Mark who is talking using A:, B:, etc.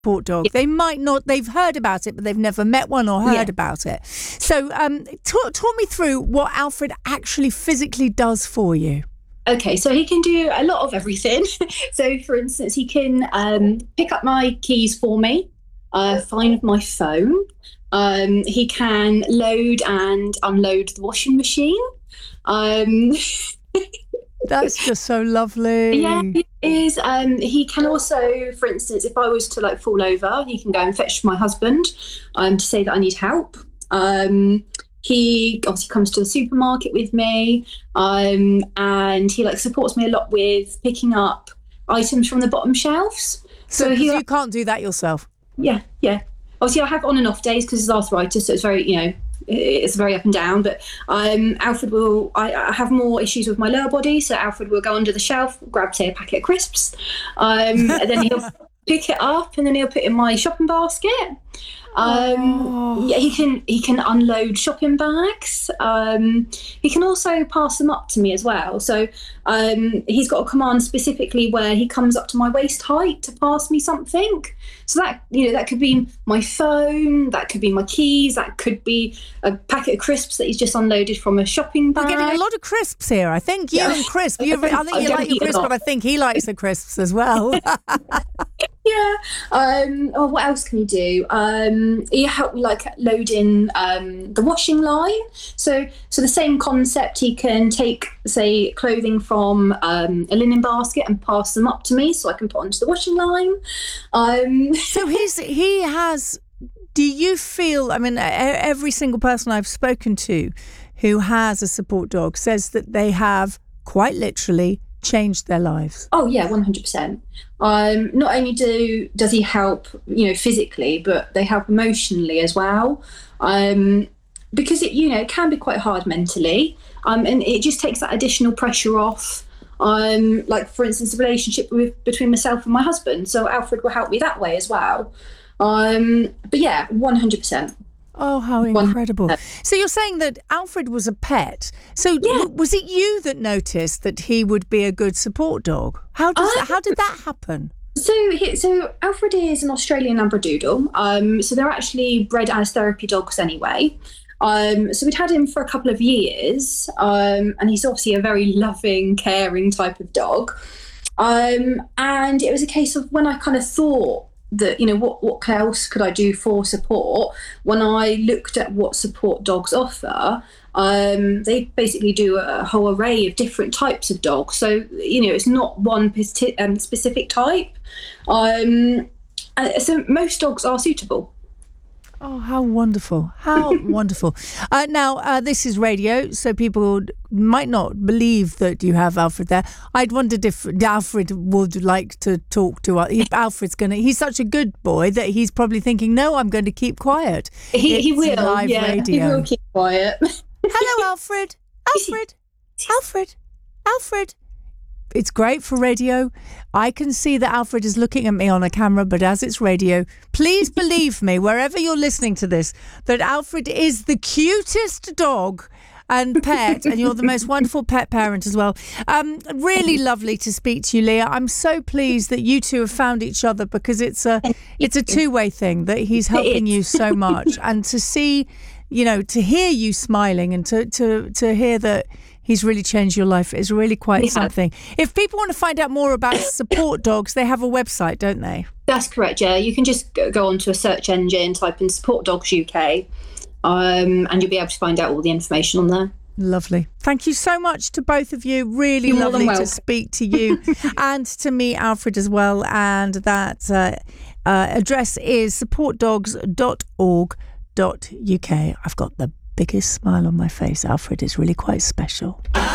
A: support dog. They might not, they've heard about it, but they've never met one or heard about it. So talk me through what Alfred actually physically does for you.
B: Okay, so he can do a lot of everything. So, for instance, he can pick up my keys for me, find my phone. He can load and unload the washing machine.
A: That's just so lovely.
B: Yeah, it is. He can also, for instance, if I was to fall over, he can go and fetch my husband to say that I need help. He obviously comes to the supermarket with me, and he supports me a lot with picking up items from the bottom shelves.
A: So you can't do that yourself?
B: Yeah. Obviously, I have on and off days because it's arthritis, so it's very, it's very up and down. But Alfred I have more issues with my lower body, so Alfred will go under the shelf, grab, say, a packet of crisps, and then he'll pick it up, and then he'll put it in my shopping basket. Yeah, he can unload shopping bags. He can also pass them up to me as well. So he's got a command specifically where he comes up to my waist height to pass me something. So that could be my phone, that could be my keys, that could be a packet of crisps that he's just unloaded from a shopping bag.
A: We're getting a lot of crisps here. I think you and crisps. I think you like your crisps, but I think he likes the crisps as well.
B: Yeah. What else can he do? He helped me loading the washing line. So the same concept. He can take, say, clothing from a linen basket and pass them up to me, so I can put onto the washing line.
A: So he has. Do you feel? I mean, every single person I've spoken to who has a support dog says that they have quite literally changed their lives.
B: Oh yeah, 100%. Not only does he help, physically, but they help emotionally as well. Because it can be quite hard mentally, and it just takes that additional pressure off. For instance, the relationship between myself and my husband. So Alfred will help me that way as well. But yeah, 100%.
A: Oh, how incredible. So you're saying that Alfred was a pet. So was it you that noticed that he would be a good support dog? How did that happen?
B: So Alfred is an Australian Labradoodle. So they're actually bred as therapy dogs anyway. So we'd had him for a couple of years, and he's obviously a very loving, caring type of dog. And it was a case of when I kind of thought that, what else could I do for support? When I looked at what support dogs offer, they basically do a whole array of different types of dogs. So, it's not one specific type. So most dogs are suitable.
A: Oh, how wonderful. How wonderful. Now, this is radio, so people might not believe that you have Alfred there. I'd wondered if Alfred would like to talk to us. He's such a good boy that he's probably thinking, no, I'm going to keep quiet.
B: He will,
A: live radio.
B: He will keep quiet.
A: Hello, Alfred. Alfred. It's great for radio. I can see that Alfred is looking at me on a camera, but as it's radio, please believe me, wherever you're listening to this, that Alfred is the cutest dog and pet, and you're the most wonderful pet parent as well. Really lovely to speak to you, Leah. I'm so pleased that you two have found each other, because it's a two-way thing, that he's helping you so much, and to see, to hear you smiling, and to hear that he's really changed your life is really quite something. If people want to find out more about support dogs, they have a website, don't they?
B: That's correct, yeah. You can just go onto a search engine, type in Support Dogs UK, and you'll be able to find out all the information on there.
A: Lovely. Thank you so much to both of you. Really lovely to speak to you and to meet Alfred as well. And that address is supportdogs.org.uk. I've got the biggest smile on my face. Alfred is really quite special.